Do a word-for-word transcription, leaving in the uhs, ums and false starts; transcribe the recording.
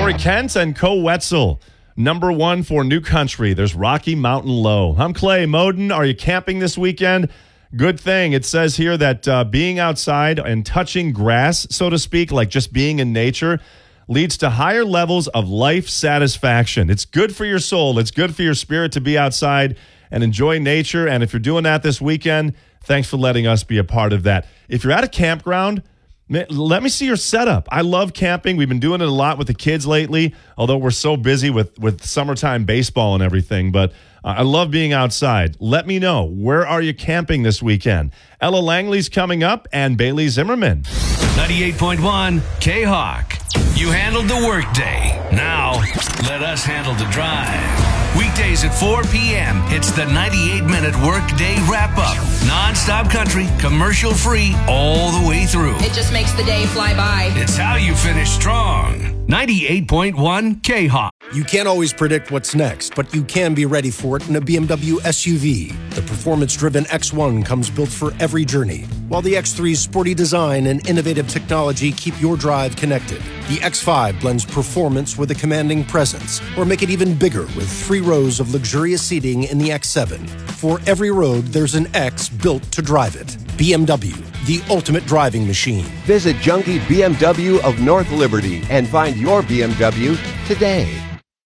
Corey Kent and Co Wetzel. Number one for New Country. There's Rocky Mountain Low. I'm Clay Moden. Are you camping this weekend? Good thing. It says here that uh, being outside and touching grass, so to speak, like just being in nature, leads to higher levels of life satisfaction. It's good for your soul. It's good for your spirit to be outside and enjoy nature. And if you're doing that this weekend, thanks for letting us be a part of that. If you're at a campground, let me see your setup. I love camping. We've been doing it a lot with the kids lately, although we're so busy with, with summertime baseball and everything. But uh, I love being outside. Let me know. Where are you camping this weekend? Ella Langley's coming up and Bailey Zimmerman. ninety-eight point one K-Hawk. You handled the workday. Now, let us handle the drive. Weekdays at four p.m., it's the ninety-eight minute workday wrap-up. Non-stop country, commercial-free, all the way through. It just makes the day fly by. It's how you finish strong. ninety-eight point one K-Hawk. You can't always predict what's next, but you can be ready for it in a B M W S U V. The performance-driven X one comes built for every journey, while the X three's sporty design and innovative technology keep your drive connected. The X five blends performance with a commanding presence, or make it even bigger with three rows of luxurious seating in the X seven. For every road, there's an X built to drive it. B M W, the ultimate driving machine. Visit Junkie B M W of North Liberty and find your B M W today.